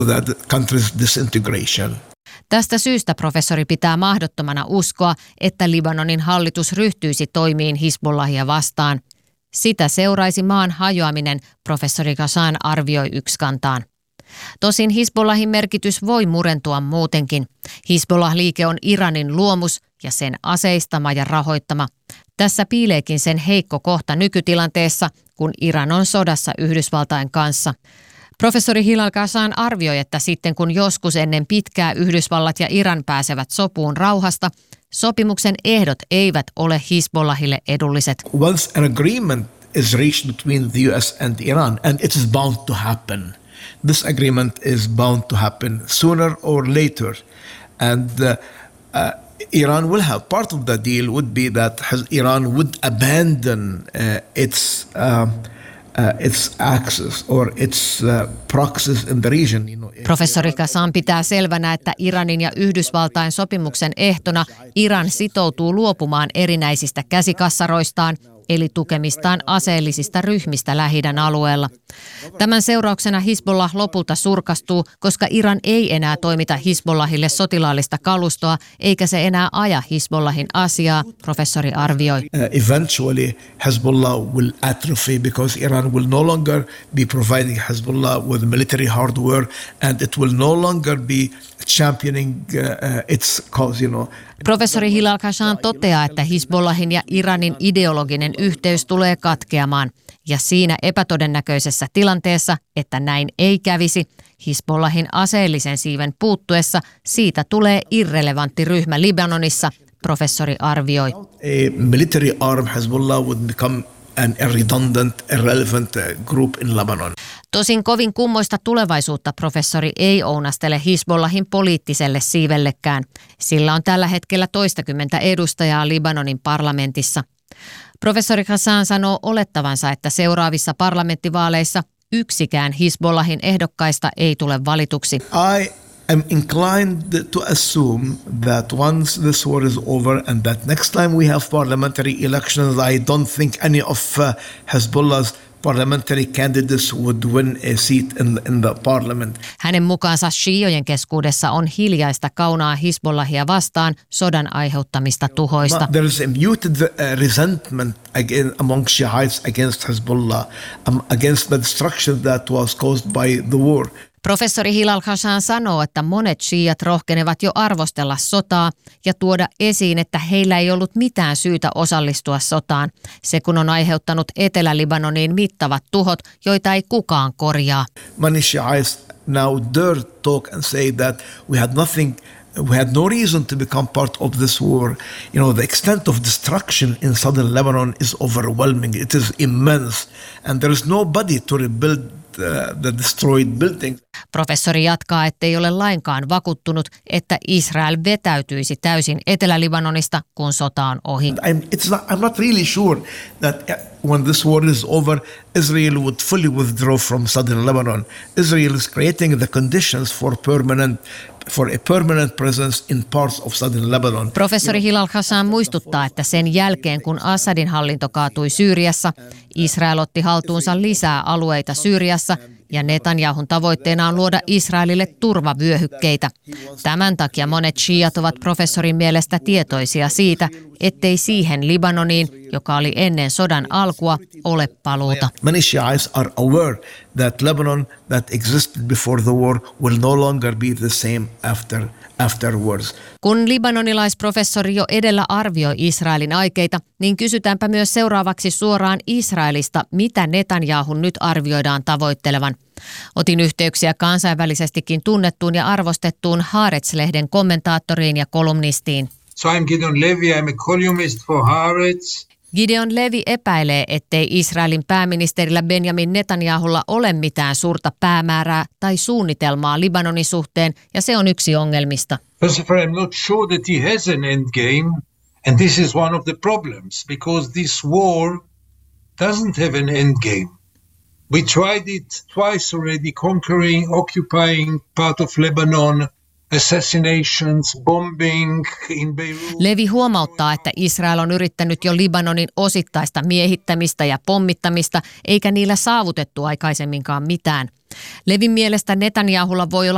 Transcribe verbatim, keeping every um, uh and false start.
The country's disintegration. Tästä syystä professori pitää mahdottomana uskoa, että Libanonin hallitus ryhtyisi toimiin Hizbollahia vastaan. Sitä seuraisi maan hajoaminen, professori Ghassan arvioi yksikantaan. Tosin Hizbollahin merkitys voi murentua muutenkin. Hizbollah-liike on Iranin luomus ja sen aseistama ja rahoittama. Tässä piileekin sen heikko kohta nykytilanteessa, kun Iran on sodassa Yhdysvaltain kanssa. Professori Hilal Ghassan arvioi, että sitten kun joskus ennen pitkää Yhdysvallat ja Iran pääsevät sopuun rauhasta, sopimuksen ehdot eivät ole Hizbollahille edulliset. Once an agreement is reached between the U S and Iran, and it is bound to happen. This agreement is bound to happen sooner or later. And uh, uh, Iran will have part of the deal would be that Iran would abandon uh, its uh, uh, its access or its uh, proxies in the region. You know, Professori Ghassan pitää selvänä, että Iranin ja Yhdysvaltain sopimuksen ehtona Iran sitoutuu luopumaan erinäisistä käsikassaroistaan, eli tukemistaan aseellisista ryhmistä Lähi-idän alueella. Tämän seurauksena Hizbollah lopulta surkastuu, koska Iran ei enää toimita Hizbollahille sotilaallista kalustoa, eikä se enää aja Hizbollahin asiaa, professori arvioi. Uh, eventually Hezbollah will atrophy because Iran will no longer be providing Hezbollah with military hardware, and it will no longer be championing uh, uh, its cause, you know. Professori Hilal Ghassan toteaa, että Hizbollahin ja Iranin ideologinen yhteys tulee katkeamaan, ja siinä epätodennäköisessä tilanteessa, että näin ei kävisi, Hizbollahin aseellisen siiven puuttuessa siitä tulee irrelevantti ryhmä Libanonissa, professori arvioi. A military arm Hezbollah would become an redundant, irrelevant group in Lebanon. Tosin kovin kummoista tulevaisuutta professori ei ounastele Hizbollahin poliittiselle siivellekään. Sillä on tällä hetkellä toistakymmentä edustajaa Libanonin parlamentissa. Professori Ghassan sanoo olettavansa, että seuraavissa parlamenttivaaleissa yksikään Hizbollahin ehdokkaista ei tule valituksi. I am inclined to assume that once this war is over and that next time we have parliamentary elections, I don't think any of uh, Hezbollah's parliamentary candidates would win a seat in, in the parliament. Hänen mukaansa shiiojen keskuudessa on hiljaista kaunaa Hizbollahia vastaan sodan aiheuttamista tuhoista. There is a muted uh, resentment again among Shiites against Hezbollah, um, against the destruction that was caused by the war. Professori Hilal Ghassan sanoo, että monet shiiat rohkenevat jo arvostella sotaa ja tuoda esiin, että heillä ei ollut mitään syytä osallistua sotaan. Se kun on aiheuttanut Etelä-Libanoniin mittavat tuhot, joita ei kukaan korjaa. Many Shiites now dare talk and say that we had nothing, we had no reason to become part of this war. You know, the extent of destruction in southern Lebanon is overwhelming. It is immense, and there is nobody to rebuild the destroyed building. Professori jatkaa, ettei ole lainkaan vakuuttunut, että Israel vetäytyisi täysin Etelä-Libanonista, kun sota on ohi. I'm, it's not, I'm not really sure that when this war is over, Israel would fully withdraw from southern Lebanon. Israel is creating the conditions for permanent for a permanent presence in parts of southern Lebanon. Professori Hilal Ghassan muistuttaa, että sen jälkeen kun Assadin hallinto kaatui Syyriassa, Israel otti haltuunsa lisää alueita Syyriassa ja Netanyahun tavoitteena on luoda Israelille turvavyöhykkeitä. Tämän takia monet shiiat ovat professorin mielestä tietoisia siitä, ettei siihen Libanoniin, joka oli ennen sodan alkua, ole paluuta. Many Shiites are aware that Lebanon that existed before the war will no longer be the same after afterwards. Kun libanonilaisprofessori jo edellä arvioi Israelin aikeita, niin kysytäänpä myös seuraavaksi suoraan Israelista, mitä Netanyahun nyt arvioidaan tavoittelevan. Otin yhteyksiä kansainvälisestikin tunnettuun ja arvostettuun Haaretz-lehden kommentaattoriin ja kolumnistiin. So I'm Gideon Levy, I'm a columnist for Haaretz. Gideon Levy epäilee, ettei Israelin pääministerillä Benjamin Netanyahulla ole mitään suurta päämäärää tai suunnitelmaa Libanonin suhteen, ja se on yksi ongelmista. First of all, I'm not sure that he has an end game, and this is one of the problems, because this war doesn't have an end game. We tried it twice already, conquering, occupying part of Lebanon, assassinations, bombing in Beirut. Levi huomauttaa, että Israel on yrittänyt jo Libanonin osittaista miehittämistä ja pommittamista, eikä niillä saavutettu aikaisemminkaan mitään. Levin mielestä Netanyahulla voi olla